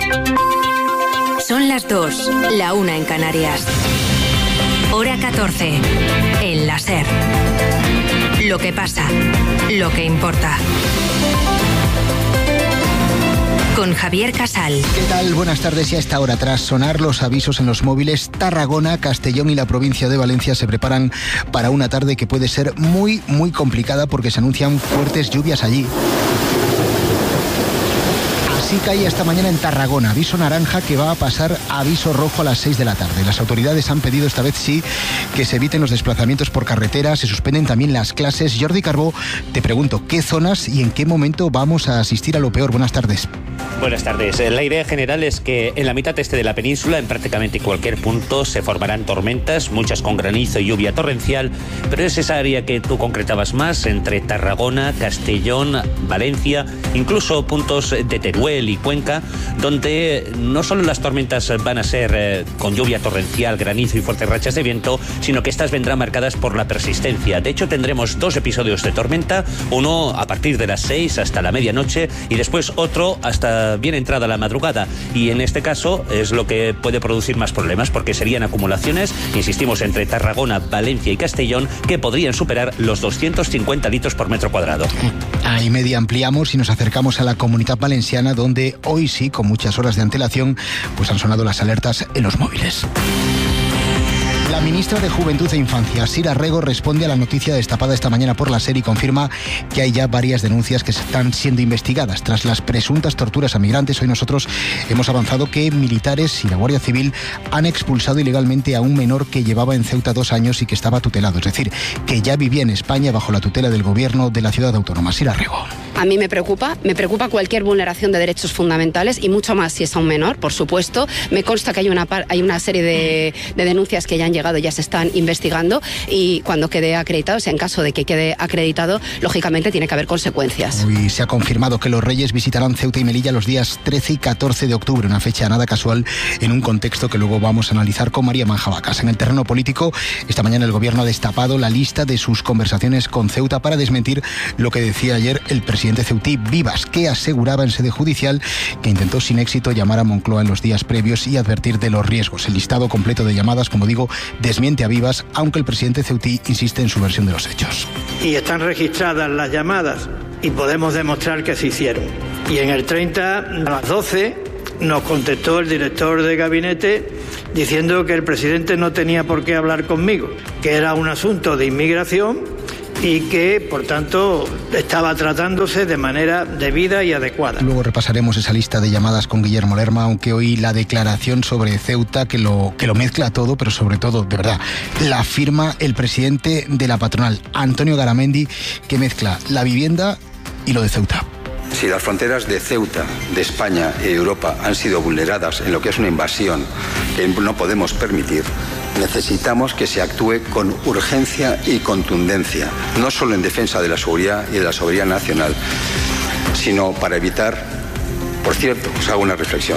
Son las 2, la 1 en Canarias. Hora 14, en la SER. Lo que pasa, lo que importa. Con Javier Casal. ¿Qué tal? Buenas tardes. Y a esta hora, tras sonar los avisos en los móviles, Tarragona, Castellón y la provincia de Valencia se preparan para una tarde que puede ser muy complicada porque se anuncian fuertes lluvias allí. Así cae esta mañana en Tarragona, aviso naranja que va a pasar a aviso rojo a las 6 de la tarde. Las autoridades han pedido esta vez sí que se eviten los desplazamientos por carretera, se suspenden también las clases. Jordi Carbó, te pregunto, ¿qué zonas y en qué momento vamos a asistir a lo peor? Buenas tardes. Buenas tardes. La idea general es que en la mitad este de la península, en prácticamente cualquier punto, se formarán tormentas, muchas con granizo y lluvia torrencial, pero es esa área que tú concretabas más, entre Tarragona, Castellón, Valencia, incluso puntos de Teruel y Cuenca, donde no solo las tormentas van a ser con lluvia torrencial, granizo y fuertes rachas de viento, sino que estas vendrán marcadas por la persistencia. De hecho, tendremos 2 episodios de tormenta, uno a partir de las 6 hasta la medianoche y después otro hasta bien entrada la madrugada, y en este caso es lo que puede producir más problemas porque serían acumulaciones, insistimos, entre Tarragona, Valencia y Castellón que podrían superar los 250 litros por metro cuadrado. Ahí media ampliamos y nos acercamos a la Comunidad Valenciana, donde hoy sí, con muchas horas de antelación, pues han sonado las alertas en los móviles. La ministra de Juventud e Infancia, Sira Rego, responde a la noticia destapada esta mañana por la SER y confirma que hay ya varias denuncias que están siendo investigadas. Tras las presuntas torturas a migrantes, hoy nosotros hemos avanzado que militares y la Guardia Civil han expulsado ilegalmente a un menor que llevaba en Ceuta 2 años y que estaba tutelado. Es decir, que ya vivía en España bajo la tutela del gobierno de la ciudad autónoma. Sira Rego. A mí me preocupa cualquier vulneración de derechos fundamentales y mucho más si es a un menor, por supuesto. Me consta que hay una serie de denuncias que ya han llegado, ya se están investigando y cuando quede acreditado, o sea, en caso de que quede acreditado, lógicamente tiene que haber consecuencias. Hoy se ha confirmado que los Reyes visitarán Ceuta y Melilla los días 13 y 14 de octubre, una fecha nada casual en un contexto que luego vamos a analizar con María Manjabacas. En el terreno político, esta mañana el gobierno ha destapado la lista de sus conversaciones con Ceuta para desmentir lo que decía ayer el presidente ceutí Vivas, que aseguraba en sede judicial que intentó sin éxito llamar a Moncloa en los días previos y advertir de los riesgos. El listado completo de llamadas, como digo, desmiente a Vivas, aunque el presidente ceutí insiste en su versión de los hechos. Y están registradas las llamadas y podemos demostrar que se hicieron. Y en el 30 a las 12 nos contestó el director de gabinete diciendo que el presidente no tenía por qué hablar conmigo, que era un asunto de inmigración y que, por tanto, estaba tratándose de manera debida y adecuada. Luego repasaremos esa lista de llamadas con Guillermo Lerma, aunque hoy la declaración sobre Ceuta, que lo mezcla todo, pero sobre todo, de verdad, la firma el presidente de la patronal, Antonio Garamendi, que mezcla la vivienda y lo de Ceuta. Si las fronteras de Ceuta, de España y de Europa han sido vulneradas en lo que es una invasión que no podemos permitir, necesitamos que se actúe con urgencia y contundencia, no solo en defensa de la seguridad y de la soberanía nacional, sino para evitar, por cierto, os hago una reflexión,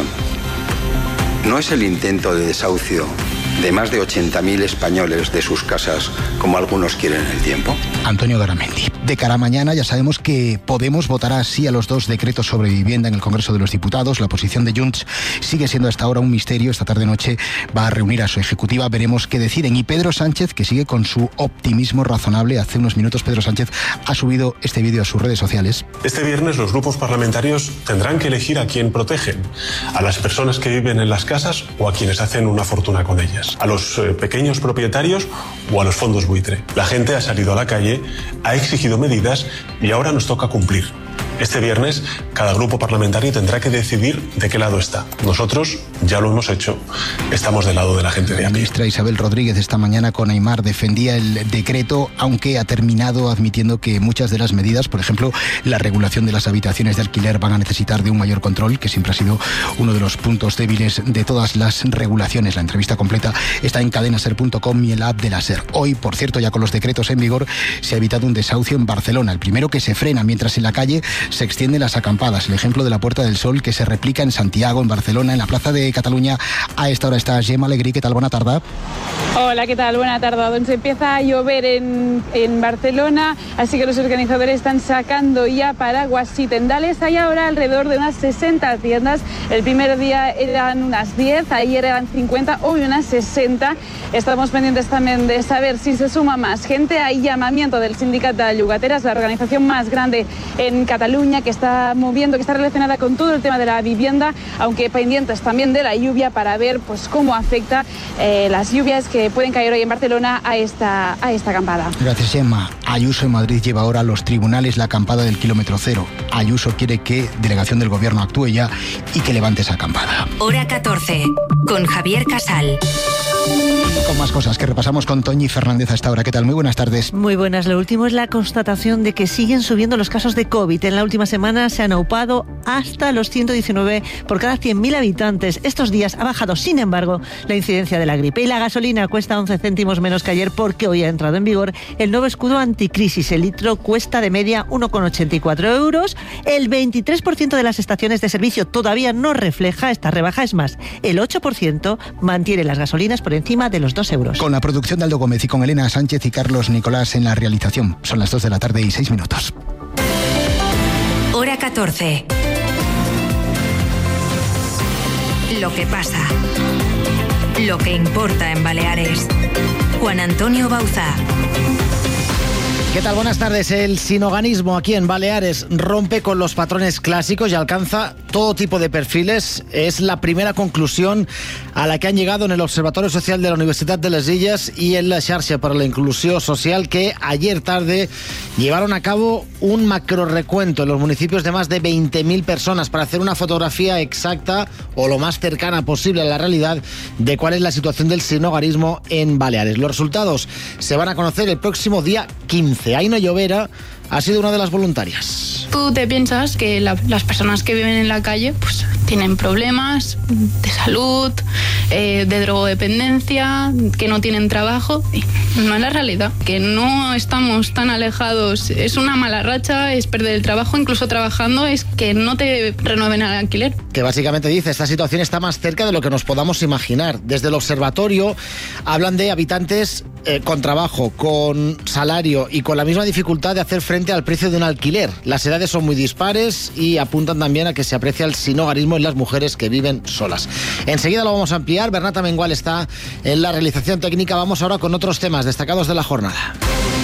no es el intento de desahucio de más de 80.000 españoles de sus casas, como algunos quieren en el tiempo. Antonio Garamendi. De cara a mañana ya sabemos que Podemos votará sí a los 2 decretos sobre vivienda en el Congreso de los Diputados. La posición de Junts sigue siendo hasta ahora un misterio. Esta tarde-noche va a reunir a su ejecutiva. Veremos qué deciden. Y Pedro Sánchez, que sigue con su optimismo razonable. Hace unos minutos Pedro Sánchez ha subido este vídeo a sus redes sociales. Este viernes los grupos parlamentarios tendrán que elegir a quién protegen. A las personas que viven en las casas o a quienes hacen una fortuna con ellas. A los pequeños propietarios o a los fondos buitre. La gente ha salido a la calle, ha exigido medidas y ahora nos toca cumplir. Este viernes, cada grupo parlamentario tendrá que decidir de qué lado está. Nosotros ya lo hemos hecho. Estamos del lado de la gente de aquí. La ministra Isabel Rodríguez esta mañana con Aimar defendía el decreto, aunque ha terminado admitiendo que muchas de las medidas, por ejemplo, la regulación de las habitaciones de alquiler, van a necesitar de un mayor control, que siempre ha sido uno de los puntos débiles de todas las regulaciones. La entrevista completa está en cadenaser.com y en la app de la SER. Hoy, por cierto, ya con los decretos en vigor, se ha evitado un desahucio en Barcelona, el primero que se frena, mientras en la calle se extienden las acampadas. El ejemplo de la Puerta del Sol, que se replica en Santiago, en Barcelona, en la Plaza de Cataluña. A esta hora está Gemma Alegrí. ¿Qué tal? Buena tarde. Hola, ¿qué tal? Buena tarde. Donde empieza a llover en Barcelona, así que los organizadores están sacando ya paraguas y tendales. Hay ahora alrededor de unas 60 tiendas. El primer día eran unas 10, ayer eran 50, hoy unas 60. Estamos pendientes también de saber si se suma más gente. Hay llamamiento del Sindicato de Llogateras, la organización más grande en Cataluña, que está moviendo, que está relacionada con todo el tema de la vivienda, aunque pendientes también de la lluvia para ver pues cómo afecta las lluvias que pueden caer hoy en Barcelona a esta acampada. Gracias, Gemma. Ayuso en Madrid lleva ahora a los tribunales la acampada del kilómetro cero. Ayuso quiere que delegación del gobierno actúe ya y que levante esa acampada. Hora 14, con Javier Casal. Con más cosas que repasamos con Toñi Fernández a esta hora. ¿Qué tal? Muy buenas tardes. Muy buenas. Lo último es la constatación de que siguen subiendo los casos de COVID. En la última semana se han aupado hasta los 119 por cada 100.000 habitantes. Estos días ha bajado, sin embargo, la incidencia de la gripe. Y la gasolina cuesta 11 céntimos menos que ayer porque hoy ha entrado en vigor el nuevo escudo anticrisis. El litro cuesta de media 1,84 euros. El 23% de las estaciones de servicio todavía no refleja esta rebaja. Es más, el 8% mantiene las gasolinas por encima de los 2 euros. Con la producción de Aldo Gómez y con Elena Sánchez y Carlos Nicolás en la realización. Son las 2 de la tarde y 6 minutos. Hora 14. Lo que pasa. Lo que importa en Baleares. Juan Antonio Bauzá. ¿Qué tal? Buenas tardes. El sinhogarismo aquí en Baleares rompe con los patrones clásicos y alcanza todo tipo de perfiles. Es la primera conclusión a la que han llegado en el Observatorio Social de la Universitat de les Illes y en la Xarxa para la Inclusión Social, que ayer tarde llevaron a cabo un macro recuento en los municipios de más de 20.000 personas para hacer una fotografía exacta o lo más cercana posible a la realidad de cuál es la situación del sinhogarismo en Baleares. Los resultados se van a conocer el próximo día 15. Aina Llovera ha sido una de las voluntarias. Tú te piensas que las personas que viven en la calle pues tienen problemas de salud, de drogodependencia, que no tienen trabajo. Y no es la realidad, que no estamos tan alejados. Es una mala racha, es perder el trabajo, incluso trabajando, es que no te renueven el alquiler. Que básicamente dice, esta situación está más cerca de lo que nos podamos imaginar. Desde el observatorio hablan de habitantes con trabajo, con salario y con la misma dificultad de hacer frente al precio de un alquiler. Las edades son muy dispares y apuntan también a que se aprecia el sinhogarismo en las mujeres que viven solas. Enseguida lo vamos a ampliar. Bernata Mengual está en la realización técnica. Vamos ahora con otros temas destacados de la jornada,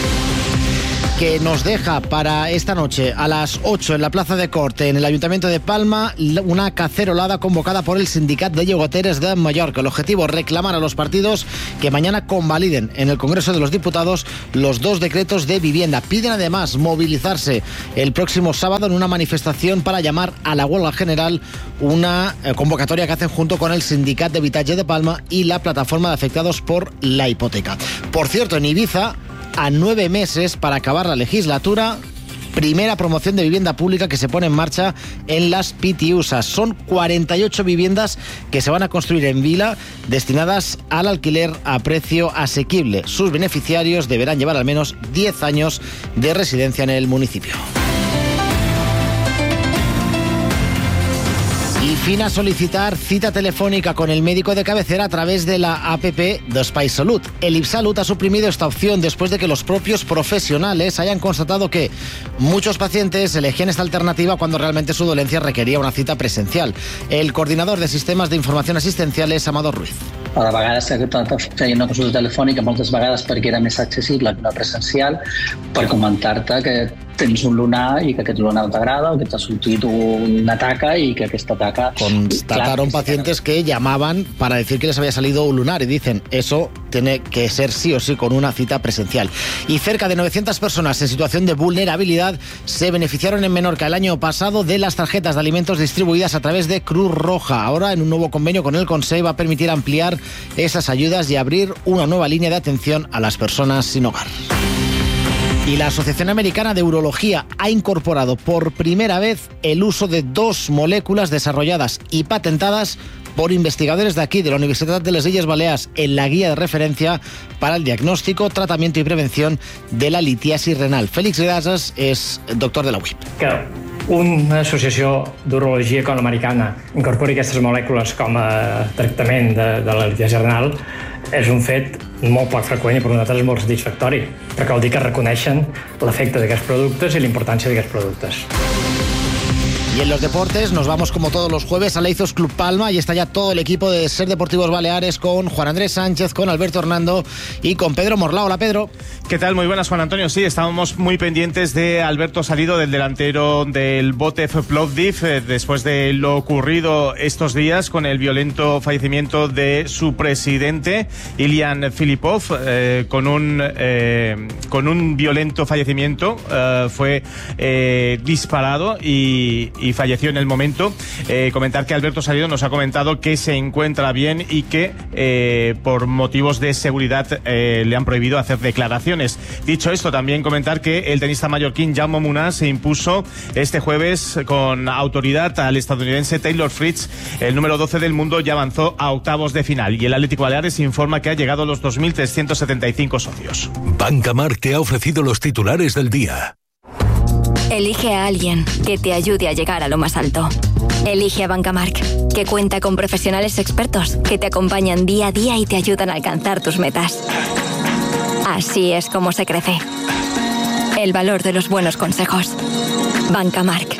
que nos deja para esta noche a las 8 en la Plaza de Corte, en el Ayuntamiento de Palma, una cacerolada convocada por el Sindicat de Llogateres de Mallorca. El objetivo es reclamar a los partidos que mañana convaliden en el Congreso de los Diputados los 2 decretos de vivienda. Piden además movilizarse el próximo sábado en una manifestación para llamar a la huelga general, una convocatoria que hacen junto con el Sindicat de Habitatge de Palma y la Plataforma de Afectados por la Hipoteca. Por cierto, en Ibiza, a 9 meses para acabar la legislatura, primera promoción de vivienda pública que se pone en marcha en las Pitiusas. Son 48 viviendas que se van a construir en vila, destinadas al alquiler a precio asequible. Sus beneficiarios deberán llevar al menos 10 años de residencia en el municipio. Y fin a solicitar cita telefónica con el médico de cabecera a través de la APP de Espai Salut. El IPSalut ha suprimido esta opción después de que los propios profesionales hayan constatado que muchos pacientes elegían esta alternativa cuando realmente su dolencia requería una cita presencial. El coordinador de sistemes d'informació assistencial és Amador Ruiz. A vegades feia una consulta telefònica, moltes vegades perquè era més accessible que una presencial, per comentar-te que tens un lunar y que aquest lunar no t'agrada o que t'ha sortit una taca y que aquesta taca... Constataron pacientes que llamaban para decir que les había salido un lunar y dicen, eso tiene que ser sí o sí con una cita presencial. Y cerca de 900 personas en situación de vulnerabilidad se beneficiaron en Menorca el año pasado de las tarjetas de alimentos distribuidas a través de Cruz Roja. Ahora, en un nuevo convenio con el Consell, va a permitir ampliar esas ayudas y abrir una nueva línea de atención a las personas sin hogar. Y la Asociación Americana de Urología ha incorporado por primera vez el uso de 2 moléculas desarrolladas y patentadas por investigadores de aquí, de la Universitat de les Illes Balears, en la guía de referencia para el diagnóstico, tratamiento y prevención de la litiasis renal. Félix Grases es doctor de la UIP. Claro, una associació d'urologia com l'americana incorpori aquestes molècules com a tractament de l'al·lèrgia general és un fet molt poc freqüent i per nosaltres és molt satisfactori, perquè vol dir que reconeixen l'efecte d'aquests productes i la importància d'aquests productes. Y en los deportes nos vamos como todos los jueves a Leizos Club Palma y está ya todo el equipo de Ser Deportivos Baleares con Juan Andrés Sánchez, con Alberto Hernando y con Pedro Morlao. Hola, Pedro. ¿Qué tal? Muy buenas, Juan Antonio. Sí, estábamos muy pendientes de Alberto Salido, del delantero del Botev Plovdiv, después de lo ocurrido estos días con el violento fallecimiento de su presidente, Ilian Filipov, con un violento fallecimiento. Fue disparado y falleció en el momento. Comentar que Alberto Salido nos ha comentado que se encuentra bien y que por motivos de seguridad le han prohibido hacer declaraciones. Dicho esto, también comentar que el tenista mallorquín Jaume Munar se impuso este jueves con autoridad al estadounidense Taylor Fritz. El número 12 del mundo ya avanzó a octavos de final y el Atlético Baleares informa que ha llegado a los 2.375 socios. Banca Marc te ha ofrecido los titulares del día. Elige a alguien que te ayude a llegar a lo más alto. Elige a Banca Marc, que cuenta con profesionales expertos que te acompañan día a día y te ayudan a alcanzar tus metas. Así es como se crece. El valor de los buenos consejos. Banca Marc.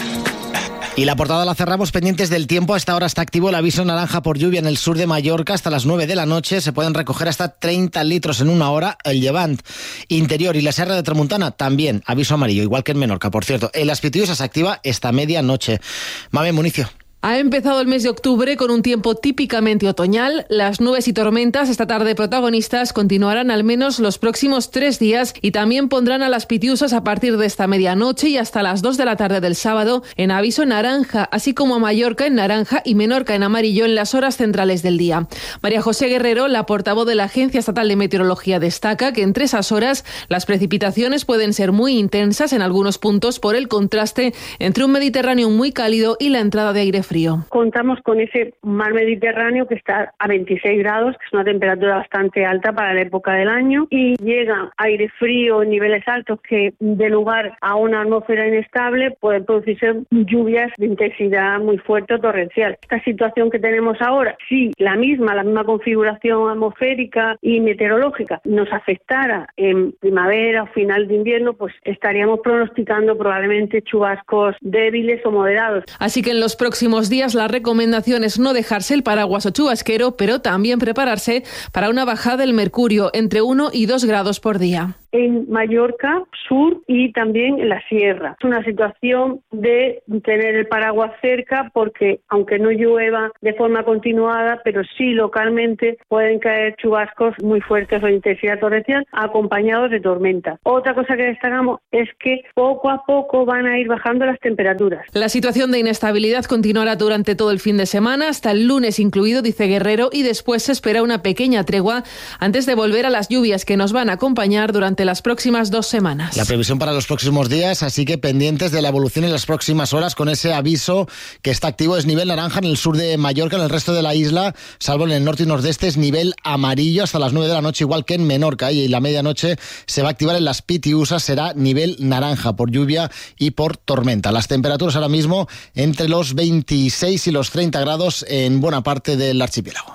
Y la portada la cerramos pendientes del tiempo. A esta hora está activo el aviso naranja por lluvia en el sur de Mallorca hasta las 9 de la noche. Se pueden recoger hasta 30 litros en una hora. El Llevant interior y la Serra de Tramuntana también aviso amarillo, igual que en Menorca, por cierto. El Aspitiusa se activa esta medianoche. Mame Municio. Ha empezado el mes de octubre con un tiempo típicamente otoñal. Las nubes y tormentas, esta tarde protagonistas, continuarán al menos los próximos 3 días y también pondrán a las Pitiusas a partir de esta medianoche y hasta las 2 de la tarde del sábado en aviso naranja, así como a Mallorca en naranja y Menorca en amarillo en las horas centrales del día. María José Guerrero, la portavoz de la Agencia Estatal de Meteorología, destaca que entre esas horas las precipitaciones pueden ser muy intensas en algunos puntos por el contraste entre un Mediterráneo muy cálido y la entrada de aire frío. Contamos con ese mar Mediterráneo que está a 26 grados, que es una temperatura bastante alta para la época del año, y llega aire frío en niveles altos que, de lugar a una atmósfera inestable, pueden producirse lluvias de intensidad muy fuerte o torrencial. Esta situación que tenemos ahora, si la misma configuración atmosférica y meteorológica nos afectara en primavera o final de invierno, pues estaríamos pronosticando probablemente chubascos débiles o moderados. Así que en los próximos días la recomendación es no dejarse el paraguas o chubasquero, pero también prepararse para una bajada del mercurio entre 1 y 2 grados por día. En Mallorca, sur y también en la sierra. Es una situación de tener el paraguas cerca porque aunque no llueva de forma continuada, pero sí localmente pueden caer chubascos muy fuertes o de intensidad torrencial acompañados de tormenta. Otra cosa que destacamos es que poco a poco van a ir bajando las temperaturas. La situación de inestabilidad continuará durante todo el fin de semana, hasta el lunes incluido, dice Guerrero, y después se espera una pequeña tregua antes de volver a las lluvias que nos van a acompañar durante las próximas 2 semanas. La previsión para los próximos días, así que pendientes de la evolución en las próximas horas con ese aviso que está activo. Es nivel naranja en el sur de Mallorca, en el resto de la isla, salvo en el norte y nordeste, es nivel amarillo hasta las 9 de la noche, igual que en Menorca, y la medianoche se va a activar en las Pitiusas, será nivel naranja por lluvia y por tormenta. Las temperaturas ahora mismo entre los 26 y los 30 grados en buena parte del archipiélago.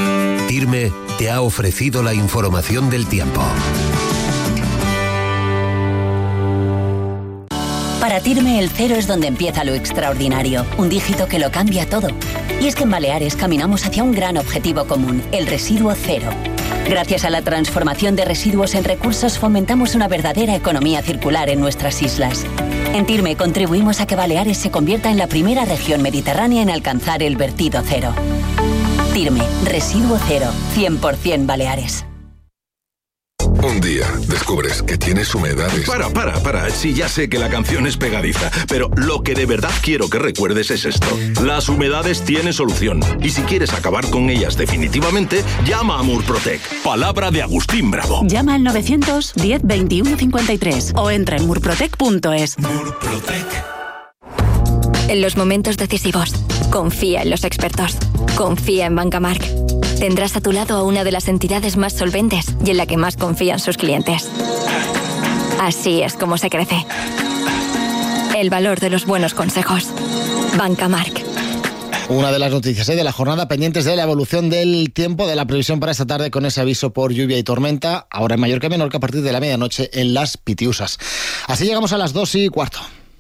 Tirme te ha ofrecido la información del tiempo. Para Tirme el 0 es donde empieza lo extraordinario, un dígito que lo cambia todo. Y es que en Baleares caminamos hacia un gran objetivo común, el residuo cero. Gracias a la transformación de residuos en recursos fomentamos una verdadera economía circular en nuestras islas. En Tirme contribuimos a que Baleares se convierta en la primera región mediterránea en alcanzar el vertido cero. Tirme, residuo cero, 100% Baleares. Un día descubres que tienes humedades. Para. Sí, ya sé que la canción es pegadiza, pero lo que de verdad quiero que recuerdes es esto. Las humedades tienen solución. Y si quieres acabar con ellas definitivamente, llama a Murprotec. Palabra de Agustín Bravo. Llama al 910 21 53 o entra en murprotec.es. Murprotec. En los momentos decisivos, confía en los expertos. Confía en Banca Marc. Tendrás a tu lado a una de las entidades más solventes y en la que más confían sus clientes. Así es como se crece. el valor de los buenos consejos. Banca Marc. Una de las noticias de la jornada, pendientes de la evolución del tiempo, de la previsión para esta tarde con ese aviso por lluvia y tormenta, ahora en Mallorca y Menorca a partir de la medianoche en las Pitiusas. Así llegamos a las 2:15.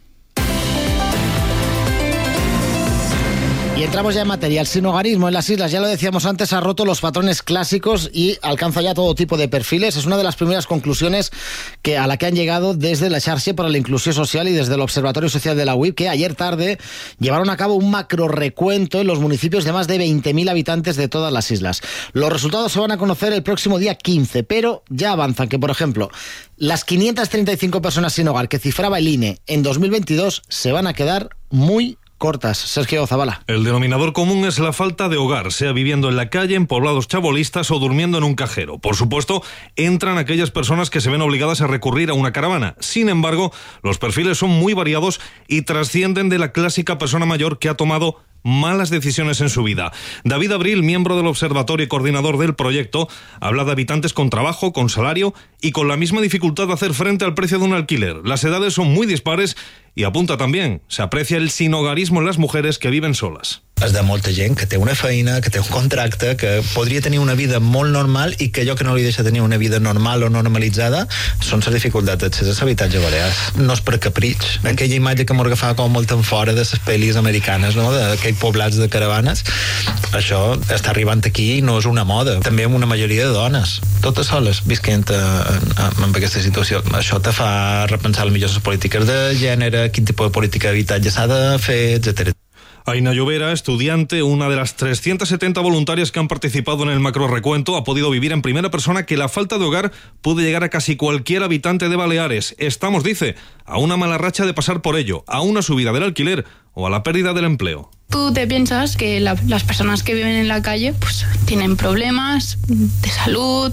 Y entramos ya en materia. El sinhogarismo en las islas, ya lo decíamos antes, ha roto los patrones clásicos y alcanza ya todo tipo de perfiles. Es una de las primeras conclusiones a la que han llegado desde la Xarxa para la Inclusión Social y desde el Observatorio Social de la UIP, que ayer tarde llevaron a cabo un macro recuento en los municipios de más de 20.000 habitantes de todas las islas. Los resultados se van a conocer el próximo día 15, pero ya avanzan que, por ejemplo, las 535 personas sin hogar que cifraba el INE en 2022 se van a quedar muy cortas. Sergio Zabala. El denominador común es la falta de hogar, sea viviendo en la calle, en poblados chabolistas o durmiendo en un cajero. Por supuesto, entran aquellas personas que se ven obligadas a recurrir a una caravana. Sin embargo, los perfiles son muy variados y trascienden de la clásica persona mayor que ha tomado malas decisiones en su vida. David Abril, miembro del observatorio y coordinador del proyecto, habla de habitantes con trabajo, con salario y con la misma dificultad de hacer frente al precio de un alquiler. Las edades son muy dispares i apunta també, s'aprecia el sinhogarismo en les mujeres que viven soles. És de molta gent que té una feina, que té un contracte, que podria tenir una vida molt normal i que allò que no li deixa tenir una vida normal o normalitzada són les dificultats d'accés a l'habitatge balears. No és per capritx. Aquella imatge que m'agafava com molt en fora de les pel·lis americanes, no? D'aquells poblats de caravanes, això està arribant aquí i no és una moda. També amb una majoria de dones, totes soles, visquent en aquesta situació. Això te fa repensar millor les polítiques de gènere, quin tipus de política d'habitatge s'ha de fer, etc. Aina Llovera, estudiante, una de las 370 voluntarias que han participado en el macro recuento, ha podido vivir en primera persona que la falta de hogar puede llegar a casi cualquier habitante de Baleares. Estamos, dice, a una mala racha de pasar por ello, a una subida del alquiler o a la pérdida del empleo. Tú te piensas que las personas que viven en la calle pues tienen problemas de salud,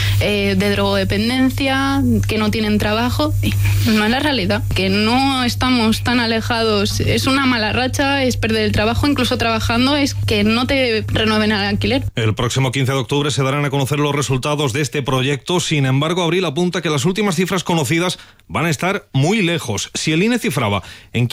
de drogodependencia, que no tienen trabajo, y no es la realidad, que no estamos tan alejados. Es una mala racha, es perder el trabajo, incluso trabajando, es que no te renueven el alquiler. El próximo 15 de octubre se darán a conocer los resultados de este proyecto. Sin embargo, Abril apunta que las últimas cifras conocidas van a estar muy lejos. Si el INE cifraba en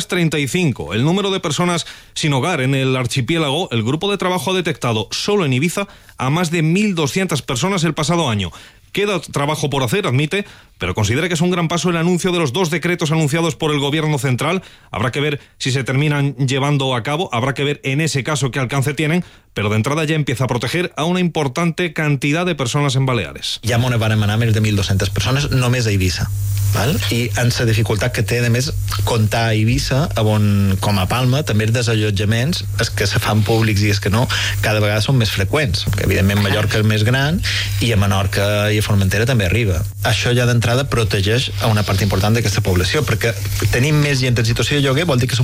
535 el número de personas sin hogar en el archipiélago, el grupo de trabajo ha detectado solo en Ibiza a más de 1.200 personas el pasado año. Queda trabajo por hacer, admite, pero considera que es un gran paso el anuncio de los 2 decretos anunciados por el gobierno central. Habrá que ver si se terminan llevando a cabo, habrá que ver en ese caso qué alcance tienen, pero de entrada ya empieza a proteger a una importante cantidad de personas en Baleares. Ja m'ho van emanar més de 1.200 persones només a Eivissa. Val? I en la dificultat que té, a més, comptar a Eivissa, on, com a Palma, també els desallotjaments, els que se fan públics i els que no, cada vegada són més freqüents. Que, evidentment, Mallorca és més gran i a Menorca i a Formentera també arriba. Això ja d'entrada protegeix a una part important d'aquesta població, perquè tenim més gent en situació de lloguer, vol dir que som